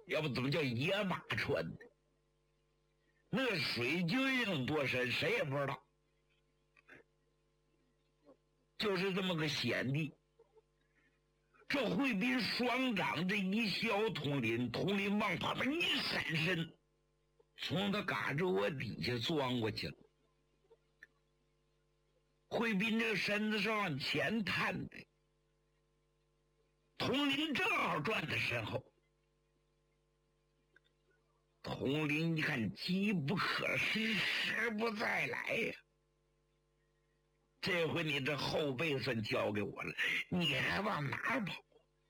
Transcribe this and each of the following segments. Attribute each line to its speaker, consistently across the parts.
Speaker 1: 要不怎么叫野马川呢？那个水究竟多深，谁也不知道。就是这么个险地。这惠宾双掌这一削统领往旁边一闪身，从他嘎着我底下钻过去了。惠宾这个身子是往前探的，统领正好转在身后。统领一看机不可失，时不再来呀！这回你这后背算交给我了，你还往哪儿跑？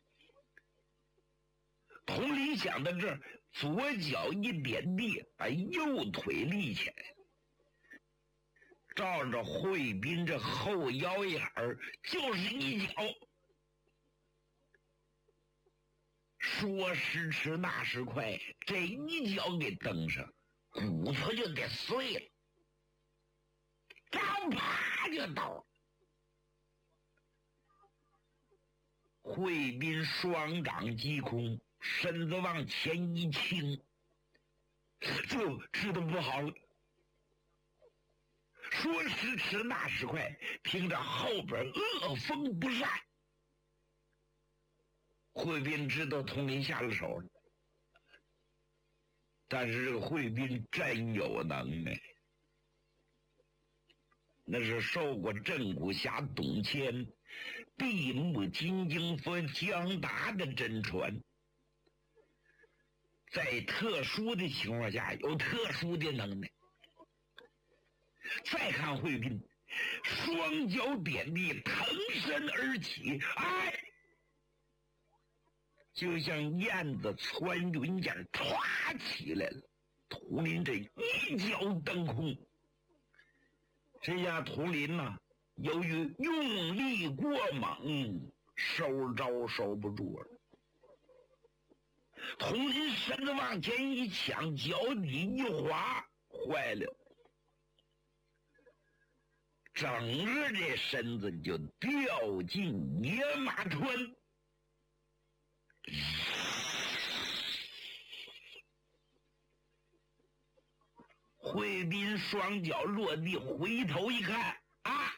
Speaker 1: 统领想到这儿，左脚一点地，把右腿立起来，照着惠宾这后腰眼儿就是一脚。说时迟那时快，这一脚给蹬上，骨头就得碎了，张啪就倒了。惠宾双掌击空，身子往前一倾，就知道不好了。说时迟那时快，听着后边恶风不善，惠宾知道统领下了手了，但是这个惠宾真有能耐，那是受过镇古侠董谦、闭目金睛佛江达的真传，在特殊的情况下有特殊的能耐。再看惠宾，双脚点地，腾身而起，哎，就像燕子穿云一样，唰起来了。统领这一脚蹬空，这下统领呐，由于用力过猛，收招收不住了。统领身子往前一抢，脚底一滑，坏了，整个这身子就掉进野马川。惠宾双脚落地，回头一看，啊，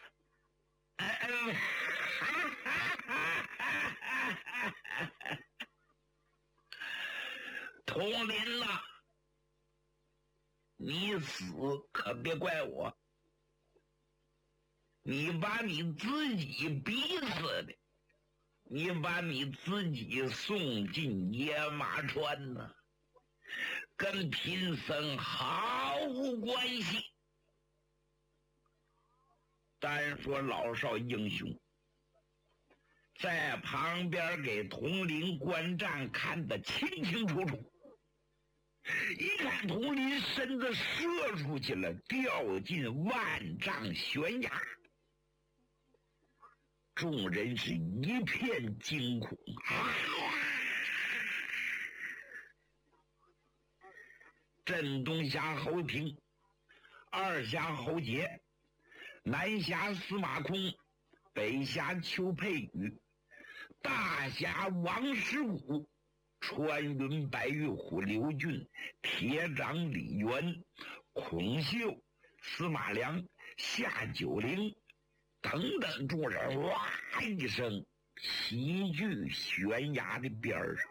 Speaker 1: 统领呐，你死可别怪我，你把你自己逼死的，你把你自己送进野马川呢，跟贫僧毫无关系。单说老少英雄在旁边给统领观战看得清清楚楚，一看统领身子射出去了，掉进万丈悬崖，众人是一片惊恐镇东侠侯平，二侠侯杰，南侠司马空，北侠邱佩宇，大侠王师古，穿云白玉虎刘俊，铁掌李元，孔秀，司马良，夏九龄等等众人哇一声齐聚悬崖的边上。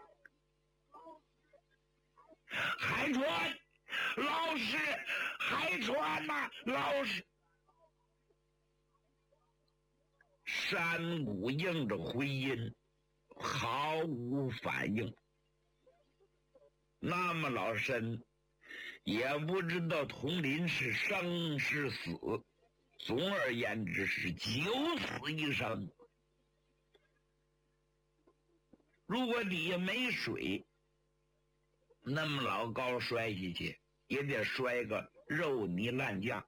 Speaker 1: 海川老师，海川呐，老师！山谷应着回音，毫无反应。那么老身也不知道统领是生是死，总而言之是九死一生。如果底下没水，那么老高摔下去也得摔个肉泥烂酱。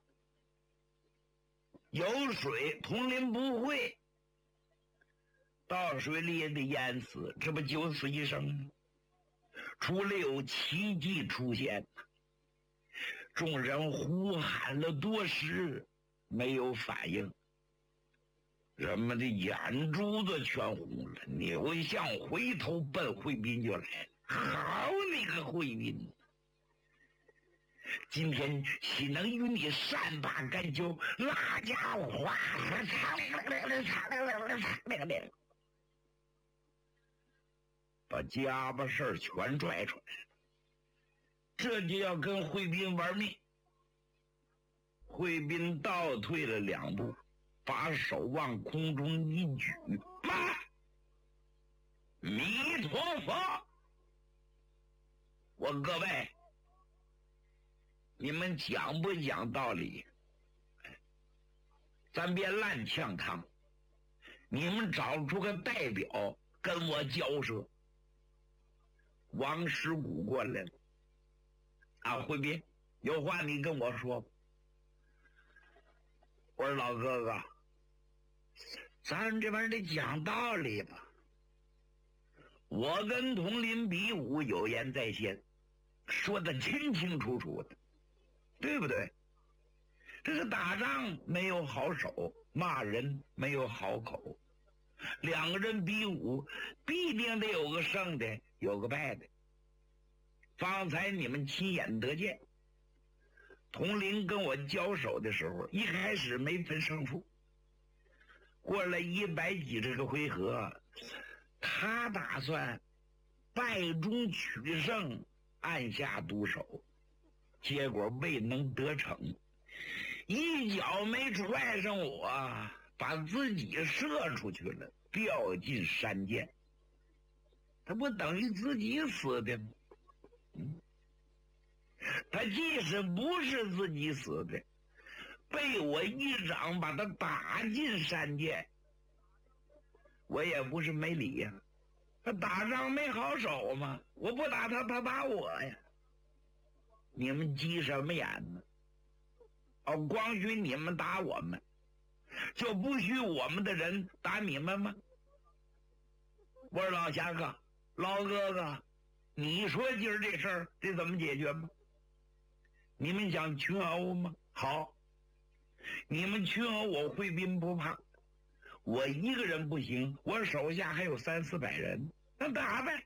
Speaker 1: 有水统领不会，到水里也得淹死，这不九死一生吗？除了有奇迹出现，众人呼喊了多时，没有反应，人们的眼珠子全红了，扭向回头奔惠宾就来了。好你个慧斌，今天岂能与你善罢甘休？那家伙哗，把家巴事儿全拽出来，这就要跟慧斌玩命。慧斌倒退了2步，把手往空中一举，妈，弥陀佛！我各位，你们讲不讲道理？咱别烂呛汤，你们找出个代表跟我交涉。王师古过来了，啊，慧斌，有话你跟我说。我说老哥哥，咱这边得讲道理吧。我跟佟林比武有言在先，说的清清楚楚的，对不对？这个打仗没有好手，骂人没有好口，两个人比武必定得有个胜的，有个败的。方才你们亲眼得见，佟林跟我交手的时候，一开始没分胜负，过了100几这个回合，他打算败中取胜，按下毒手，结果未能得逞，一脚没踹上我，把自己射出去了，掉进山涧。他不等于自己死的吗？他即使不是自己死的，被我一掌把他打进山涧，我也不是没理呀。他打仗没好手嘛，我不打他，他打我呀。你们急什么眼呢？哦，光许你们打我们，就不许我们的人打你们吗？我说老侠客，老哥哥，你说今儿这事儿得怎么解决吗？你们想群殴吗？好，你们群殴我慧斌不怕，我一个人不行，我手下还有300-400人，那打呗。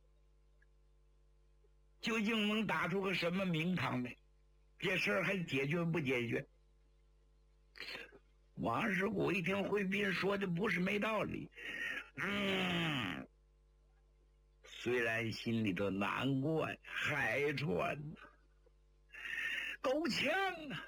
Speaker 1: 究竟能打出个什么名堂来？这事儿还解决不解决？王师古一听慧斌说的不是没道理，虽然心里头难过呀，海川呐，够呛啊！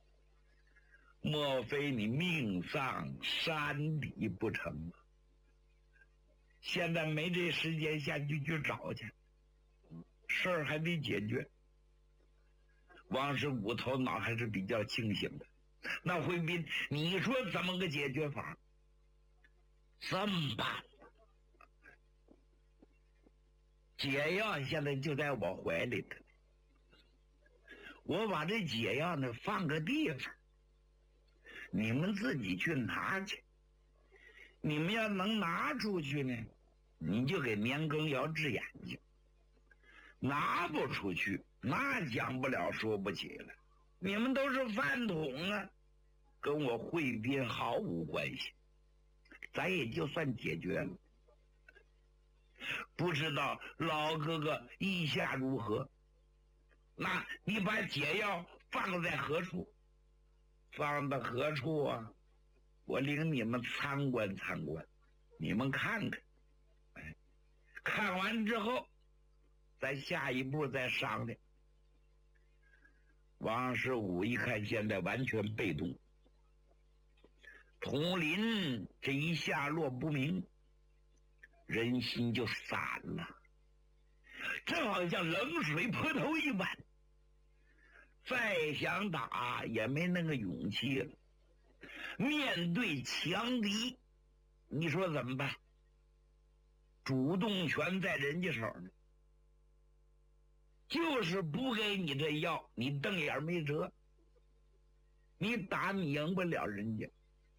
Speaker 1: 莫非你命丧山底不成吗？现在没这时间下去找去，事儿还得解决。王师古头脑还是比较清醒的。那慧斌，你说怎么个解决法？这么办？解药现在就在我怀里头，我把这解药呢放个地方，你们自己去拿去。你们要能拿出去呢，你就给年羹尧治眼睛；拿不出去，那讲不了说不起了。你们都是饭桶啊，跟我慧斌毫无关系，咱也就算解决了。不知道老哥哥意下如何？那你把解药放在何处？放到何处啊？我领你们参观参观，你们看看。看完之后，咱下一步再商量。王师古一看现在完全被动，佟林这一下落不明，人心就散了，正好像冷水泼头一般，再想打也没那个勇气了。面对强敌，你说怎么办？主动权在人家手呢，就是不给你这药，你瞪眼没辙，你打你赢不了人家。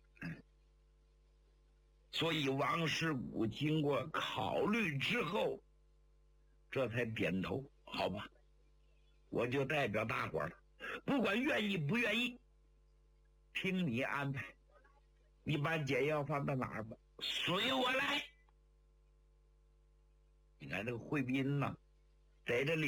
Speaker 1: 所以王师古经过考虑之后，这才点头，好吧，我就代表大伙了，不管愿意不愿意，听你安排。你把解药放到哪儿吧，随我来。你看这个慧斌呐，在这里